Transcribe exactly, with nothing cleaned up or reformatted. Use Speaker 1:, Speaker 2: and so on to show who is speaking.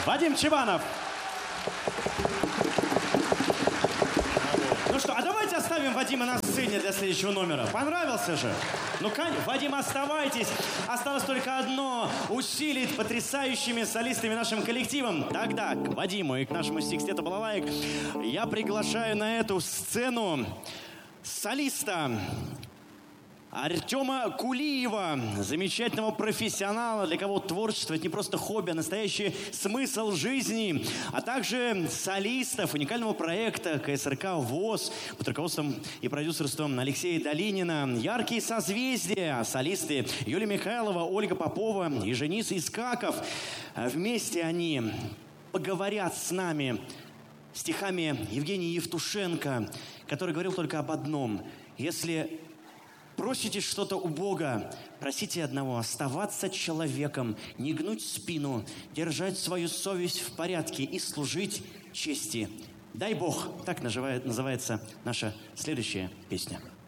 Speaker 1: Вадим Чебанов. Ну что, а давайте оставим Вадима на сцене для следующего номера. Понравился же? Ну, конечно. Вадим, оставайтесь. Осталось только одно — усилить потрясающими солистами нашим коллективом. Тогда к Вадиму и к нашему секстету балалаек я приглашаю на эту сцену солиста Артема Кулиева, замечательного профессионала, для кого творчество — это не просто хобби, а настоящий смысл жизни, а также солистов уникального проекта ка эс эр ка ВОС под руководством и продюсерством Алексея Долинина. Яркие созвездия, солисты Юлия Михайлова, Ольга Попова и Женис Искаков. Вместе они поговорят с нами стихами Евгения Евтушенко, который говорил только об одном: если просите что-то у Бога, просите одного — оставаться человеком, не гнуть спину, держать свою совесть в порядке и служить чести. Дай Бог, так называется наша следующая песня.